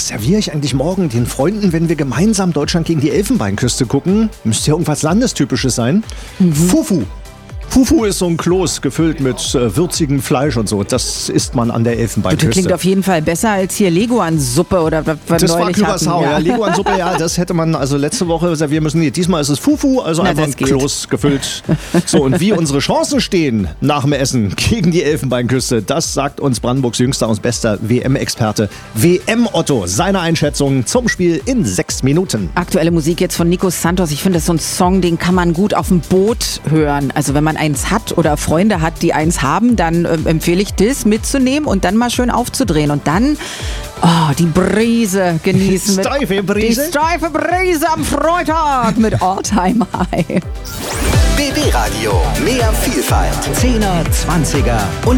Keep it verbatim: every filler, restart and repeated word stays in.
serviere ich eigentlich morgen den Freunden, wenn wir gemeinsam Deutschland gegen die Elfenbeinküste gucken? Müsste ja irgendwas Landestypisches sein. Mhm. Fufu. Fufu ist so ein Kloß gefüllt mit äh, würzigem Fleisch und so. Das isst man an der Elfenbeinküste. Das klingt auf jeden Fall besser als hier Leguan-Suppe oder was wir das neulich war Curaçao, ja. ja. Leguan-Suppe, ja, das hätte man also letzte Woche servieren müssen. Nee, diesmal ist es Fufu, also Na, einfach ein geht. Kloß gefüllt. So, und wie unsere Chancen stehen nach dem Essen gegen die Elfenbeinküste, das sagt uns Brandenburgs jüngster und bester W M-Experte W M-Otto. Seine Einschätzung zum Spiel in sechs Minuten. Aktuelle Musik jetzt von Nico Santos. Ich finde, das ist so ein Song, den kann man gut auf dem Boot hören. Also wenn man eins hat oder Freunde hat, die eins haben, dann äh, empfehle ich das mitzunehmen und dann mal schön aufzudrehen und dann oh, die Brise genießen. Mit, steife Brise? Die steife Brise am Freitag mit All-Time High. B B Radio, mehr Vielfalt, Zehner, Zwanziger und